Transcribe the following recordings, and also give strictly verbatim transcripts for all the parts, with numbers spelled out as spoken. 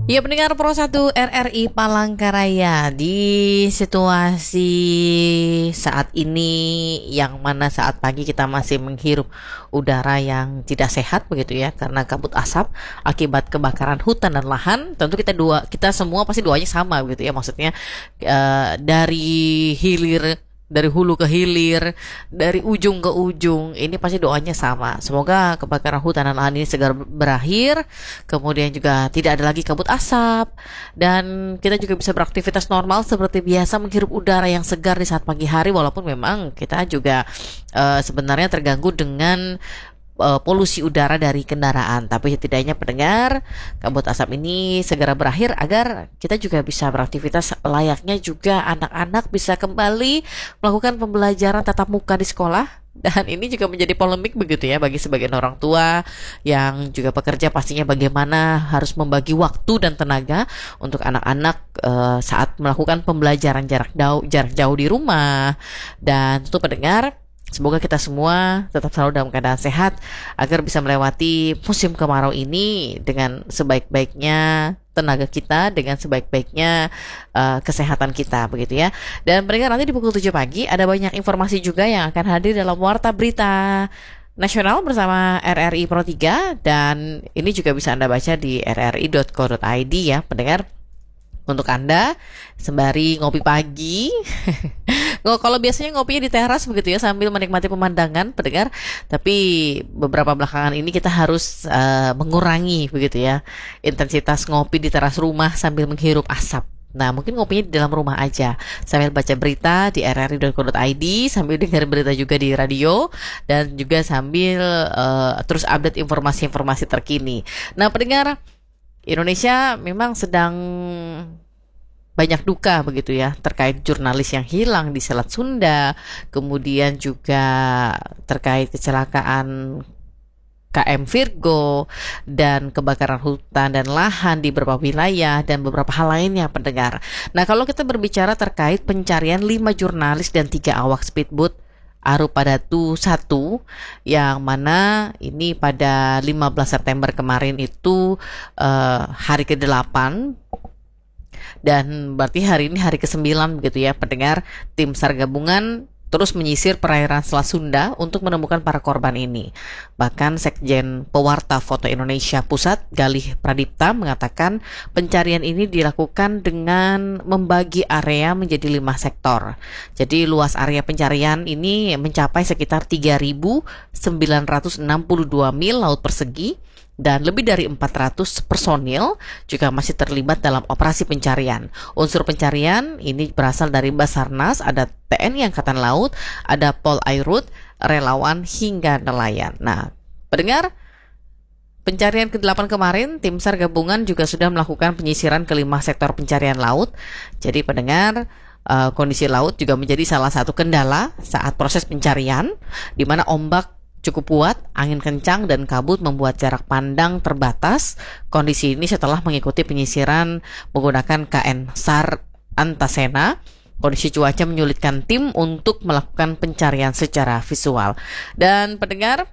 Ya, pendengar Pro satu R R I Palangkaraya, di situasi saat ini yang mana saat pagi kita masih menghirup udara yang tidak sehat begitu ya, karena kabut asap akibat kebakaran hutan dan lahan. Tentu kita dua kita semua pasti doanya sama begitu ya, maksudnya eh, dari hilir dari hulu ke hilir, dari ujung ke ujung, ini pasti doanya sama. Semoga kebakaran hutan dan lahan ini segera berakhir, kemudian juga tidak ada lagi kabut asap, dan kita juga bisa beraktivitas normal seperti biasa, menghirup udara yang segar di saat pagi hari, walaupun memang kita juga uh, sebenarnya terganggu dengan uh, polusi udara dari kendaraan. Tapi setidaknya pendengar, kabut asap ini segera berakhir agar kita juga bisa beraktivitas layaknya juga anak-anak bisa kembali melakukan pembelajaran tatap muka di sekolah. Dan ini juga menjadi polemik begitu ya bagi sebagian orang tua yang juga bekerja, pastinya bagaimana harus membagi waktu dan tenaga untuk anak-anak uh, saat melakukan pembelajaran jarak jauh jarak jauh di rumah. Dan tentu pendengar, semoga kita semua tetap selalu dalam keadaan sehat agar bisa melewati musim kemarau ini dengan sebaik-baiknya tenaga kita, dengan sebaik-baiknya uh, kesehatan kita begitu ya. Dan pendengar, nanti di pukul tujuh pagi ada banyak informasi juga yang akan hadir dalam Warta Berita Nasional bersama R R I Pro tiga, dan ini juga bisa Anda baca di r r i dot co dot i d ya pendengar. Untuk Anda sembari ngopi pagi kalau biasanya ngopinya di teras begitu ya, sambil menikmati pemandangan pendengar, tapi beberapa belakangan ini kita harus uh, mengurangi begitu ya intensitas ngopi di teras rumah sambil menghirup asap. Nah, mungkin ngopinya di dalam rumah aja sambil baca berita di r r i dot co dot i d, sambil dengar berita juga di radio, dan juga sambil uh, terus update informasi-informasi terkini. Nah pendengar, Indonesia memang sedang banyak duka begitu ya terkait jurnalis yang hilang di Selat Sunda, kemudian juga terkait kecelakaan K M Virgo dan kebakaran hutan dan lahan di beberapa wilayah dan beberapa hal lainnya pendengar. Nah, kalau kita berbicara terkait pencarian lima jurnalis dan tiga awak speedboat Arupadatu satu, yang mana ini pada lima belas September kemarin itu uh, hari kedelapan, dan berarti hari ini hari kesembilan begitu ya pendengar. Tim SAR gabungan terus menyisir perairan Selat Sunda untuk menemukan para korban ini. Bahkan Sekjen Pewarta Foto Indonesia Pusat, Galih Pradipta, mengatakan pencarian ini dilakukan dengan membagi area menjadi lima sektor. Jadi luas area pencarian ini mencapai sekitar tiga ribu sembilan ratus enam puluh dua mil laut persegi, dan lebih dari empat ratus personil juga masih terlibat dalam operasi pencarian. Unsur pencarian ini berasal dari Basarnas, ada T N I Angkatan Laut, ada Polairut, relawan hingga nelayan. Nah, pendengar, pencarian kedelapan kemarin tim SAR gabungan juga sudah melakukan penyisiran ke lima sektor pencarian laut. Jadi pendengar, uh, kondisi laut juga menjadi salah satu kendala saat proses pencarian, di mana ombak cukup kuat, angin kencang dan kabut membuat jarak pandang terbatas. Kondisi ini setelah mengikuti penyisiran menggunakan K N SAR Antasena. Kondisi cuaca menyulitkan tim untuk melakukan pencarian secara visual. Dan pendengar,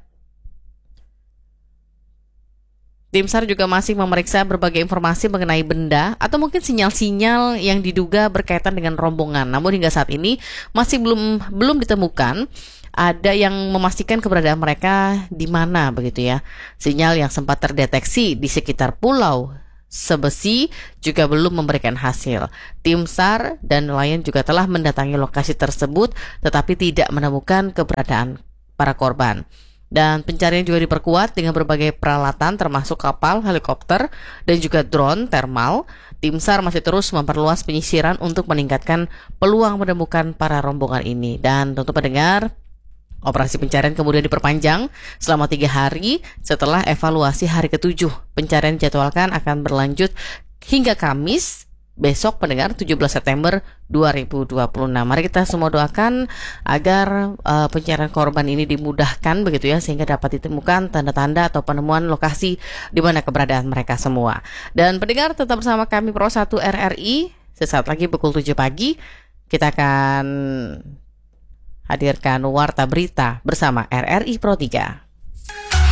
tim SAR juga masih memeriksa berbagai informasi mengenai benda atau mungkin sinyal-sinyal yang diduga berkaitan dengan rombongan. Namun hingga saat ini masih belum belum ditemukan ada yang memastikan keberadaan mereka di mana begitu ya. Sinyal yang sempat terdeteksi di sekitar Pulau Sebesi juga belum memberikan hasil. Tim SAR dan nelayan juga telah mendatangi lokasi tersebut tetapi tidak menemukan keberadaan para korban. Dan pencarian juga diperkuat dengan berbagai peralatan termasuk kapal, helikopter, dan juga drone thermal. Tim SAR masih terus memperluas penyisiran untuk meningkatkan peluang menemukan para rombongan ini. Dan tentu pendengar, operasi pencarian kemudian diperpanjang selama tiga hari setelah evaluasi hari ketujuh. Pencarian dijadwalkan akan berlanjut hingga Kamis besok pendengar, tujuh belas September dua ribu dua puluh enam. Mari kita semua doakan agar uh, pencarian korban ini dimudahkan begitu ya, sehingga dapat ditemukan tanda-tanda atau penemuan lokasi di mana keberadaan mereka semua. Dan pendengar, tetap bersama kami Pro satu R R I. Sesaat lagi pukul tujuh pagi kita akan hadirkan Warta Berita bersama R R I Pro tiga.